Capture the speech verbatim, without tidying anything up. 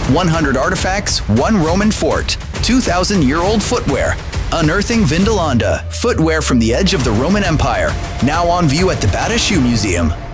one hundred artifacts, one Roman fort, two thousand year old footwear. Unearthing Vindolanda, footwear from the edge of the Roman Empire, now on view at the Bata Shoe Museum.